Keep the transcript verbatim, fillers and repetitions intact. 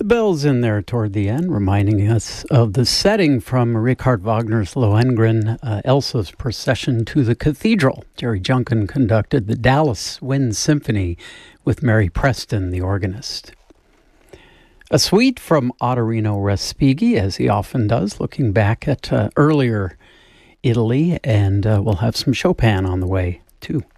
The bells in there toward the end, reminding us of the setting from Richard Wagner's Lohengrin, uh, Elsa's Procession to the Cathedral. Jerry Junkin conducted the Dallas Wind Symphony with Mary Preston, the organist. A suite from Ottorino Respighi, as he often does, looking back at uh, earlier Italy, and uh, we'll have some Chopin on the way, too.